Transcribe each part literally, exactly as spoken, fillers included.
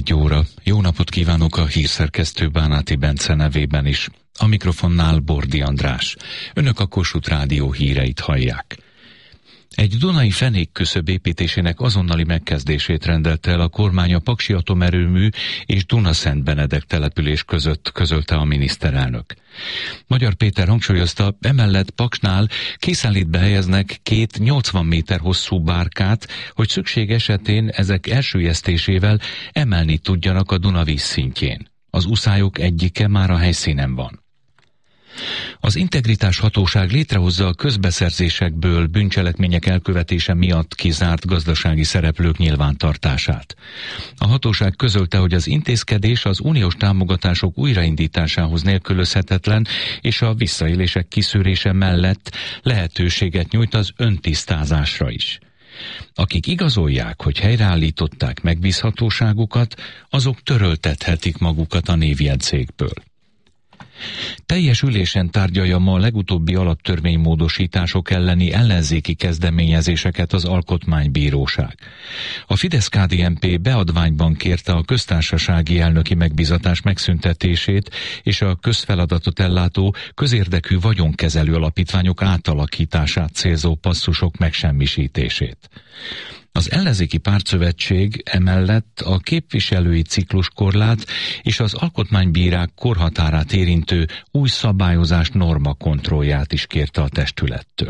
tizenegy óra. Jó napot kívánok a hírszerkesztő Bánáti Bence nevében is. A mikrofonnál Bordi András. Önök a Kossuth Rádió híreit hallják. Egy dunai fenékküszöb építésének azonnali megkezdését rendelte el a kormány a Paksi atomerőmű és Dunaszent Benedek település között, közölte a miniszterelnök. Magyar Péter hangsúlyozta, emellett Paksnál készenlétbe helyeznek két nyolcvan méter hosszú bárkát, hogy szükség esetén ezek elsüllyesztésével emelni tudjanak a Duna vízszintjén. Az uszályok egyike már a helyszínen van. Az Integritás Hatóság létrehozza a közbeszerzésekből bűncselekmények elkövetése miatt kizárt gazdasági szereplők nyilvántartását. A hatóság közölte, hogy az intézkedés az uniós támogatások újraindításához nélkülözhetetlen, és a visszaélések kiszűrése mellett lehetőséget nyújt az öntisztázásra is. Akik igazolják, hogy helyreállították megbízhatóságukat, azok töröltethetik magukat a névjegyzékből. Teljes ülésen tárgyalja ma a legutóbbi alaptörvénymódosítások elleni ellenzéki kezdeményezéseket az Alkotmánybíróság. A Fidesz-ká dé en pé beadványban kérte a köztársasági elnöki megbízatás megszüntetését és a közfeladatot ellátó közérdekű vagyonkezelő alapítványok átalakítását célzó passzusok megsemmisítését. Az ellenzéki pártszövetség emellett a képviselői cikluskorlát és az alkotmánybírák korhatárát érintő új szabályozás normakontrollját is kérte a testülettől.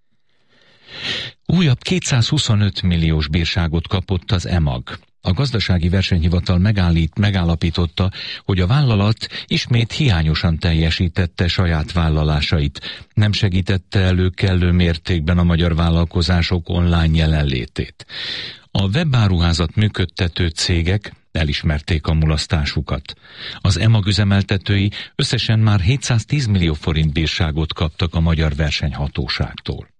Újabb kétszázhuszonöt milliós bírságot kapott az e mag. A gazdasági versenyhivatal megállít, megállapította, hogy a vállalat ismét hiányosan teljesítette saját vállalásait, nem segítette elő kellő mértékben a magyar vállalkozások online jelenlétét. A webáruházat működtető cégek elismerték a mulasztásukat. Az e mag üzemeltetői összesen már hétszáztíz millió forint bírságot kaptak a magyar versenyhatóságtól.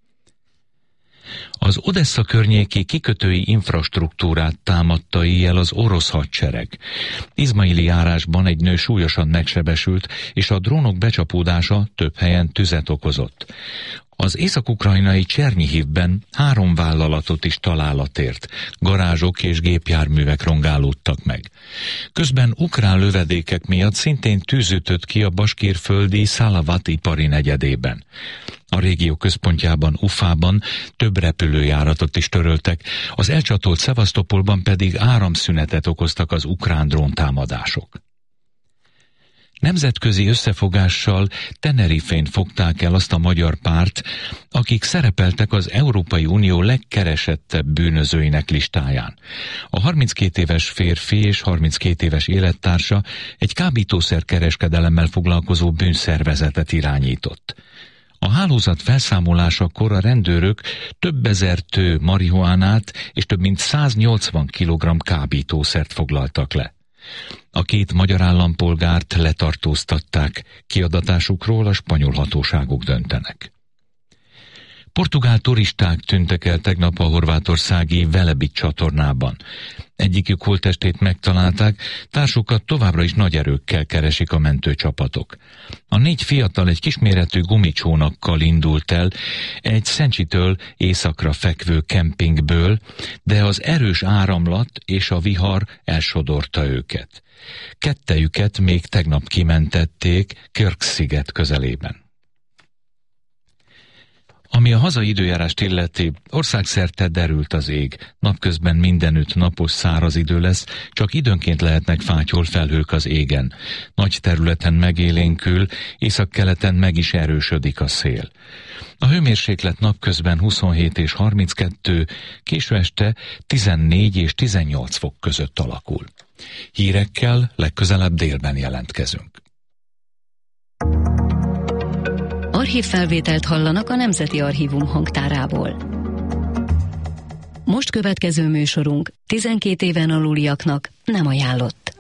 Az Odessza környéki kikötői infrastruktúrát támadta éjjel az orosz hadsereg. Izmaili járásban egy nő súlyosan megsebesült, és a drónok becsapódása több helyen tüzet okozott. Az észak-ukrajnai Csernyihivben három vállalatot is találat ért. Garázsok és gépjárművek rongálódtak meg. Közben ukrán lövedékek miatt szintén tűz ütött ki a baskírföldi Szalavat ipari negyedében. A régió központjában, Ufában több repülőjáratot is töröltek, az elcsatolt Szevasztopolban pedig áramszünetet okoztak az ukrán dróntámadások. Nemzetközi összefogással Tenerifén fogták el azt a magyar párt, akik szerepeltek az Európai Unió legkeresettebb bűnözőinek listáján. A harminckét éves férfi és harminckét éves élettársa egy kábítószerkereskedelemmel foglalkozó bűnszervezetet irányított. A hálózat felszámolásakor a rendőrök több ezer tő marihuánát és több mint száznyolcvan kilogramm kábítószert foglaltak le. A két magyar állampolgárt letartóztatták, kiadatásukról a spanyol hatóságok döntenek. Portugál turisták tűntek el tegnap a horvátországi Velebit csatornában. Egyikük holttestét megtalálták, társukat továbbra is nagy erőkkel keresik a mentőcsapatok. A négy fiatal egy kisméretű gumicsónakkal indult el egy Szencsitől északra fekvő kempingből, de az erős áramlat és a vihar elsodorta őket. Kettejüket még tegnap kimentették Kirk-sziget közelében. Ami a hazai időjárást illeti, országszerte derült az ég. Napközben mindenütt napos száraz idő lesz, csak időnként lehetnek fátyol felhők az égen. Nagy területen megélénkül, északkeleten meg is erősödik a szél. A hőmérséklet napközben huszonhét és harminckettő, késő este tizennégy és tizennyolc fok között alakul. Hírekkel legközelebb délben jelentkezünk. Archívfelvételt hallanak a Nemzeti Archívum hangtárából. Most következő műsorunk tizenkét éven aluliaknak nem ajánlott.